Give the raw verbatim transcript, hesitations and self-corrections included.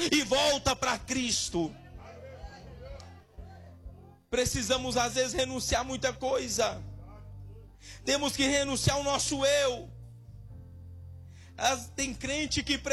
e volta para Cristo. Precisamos às vezes renunciar a muita coisa. Temos que renunciar ao nosso eu. Tem crente que